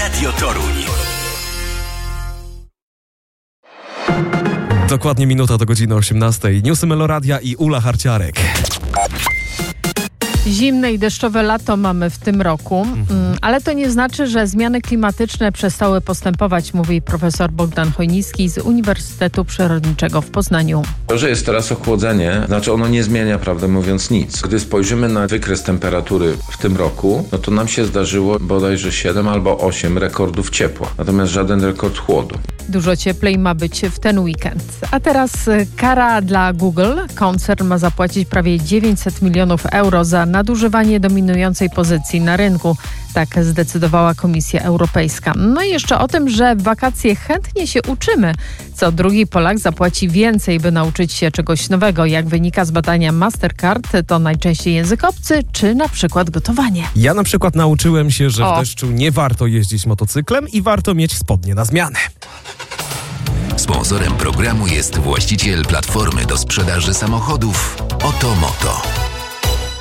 Radio Toruń. Dokładnie minuta do godziny 18. Newsy Meloradia i Ula Harciarek. Zimne i deszczowe lato mamy w tym roku, ale to nie znaczy, że zmiany klimatyczne przestały postępować, mówi profesor Bogdan Chojnicki z Uniwersytetu Przyrodniczego w Poznaniu. To, że jest teraz ochłodzenie, znaczy ono nie zmienia, prawdę mówiąc, nic. Gdy spojrzymy na wykres temperatury w tym roku, no to nam się zdarzyło bodajże 7 albo 8 rekordów ciepła, natomiast żaden rekord chłodu. Dużo cieplej ma być w ten weekend. A teraz kara dla Google. Koncern ma zapłacić prawie 900 milionów euro za nadużywanie dominującej pozycji na rynku. Tak zdecydowała Komisja Europejska. No i jeszcze o tym, że w wakacje chętnie się uczymy. Co drugi Polak zapłaci więcej, by nauczyć się czegoś nowego. Jak wynika z badania Mastercard, to najczęściej język obcy, czy na przykład gotowanie. Ja na przykład nauczyłem się, że w deszczu nie warto jeździć motocyklem i warto mieć spodnie na zmianę. Sponsorem programu jest właściciel platformy do sprzedaży samochodów Otomoto.